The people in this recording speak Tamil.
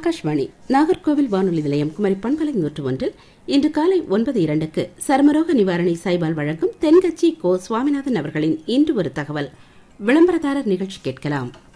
ஆகாஷ்வாணி நாகர்கோவில் வானொலி நிலையம் குமரி பண்பலை 101 இன்று காலை 9:02 சர்மரோக நிவாரணி சைபால் வழங்கும் தென்கட்சி கோ சுவாமிநாதன் அவர்களின் இன்று ஒரு தகவல் விளம்பரதாரர் நிகழ்ச்சி கேட்கலாம்.